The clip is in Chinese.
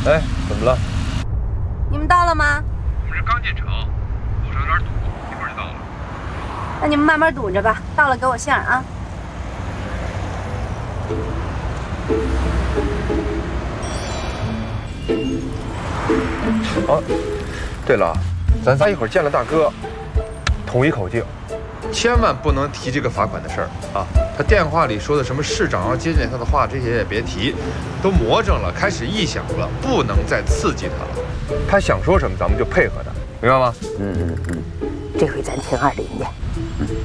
哎，怎么了？ 你们到了吗？ 我们这刚进城，路上有点堵，一会儿就到了。 那你们慢慢堵着吧，到了给我信儿啊。 哦，对了，咱仨一会儿见了大哥，统一口径，千万不能提这个罚款的事儿啊！他电话里说的什么市长要接见他的话，这些也别提，都魔怔了，开始臆想了，不能再刺激他了。他想说什么，咱们就配合他，明白吗？ 这回咱听二林的。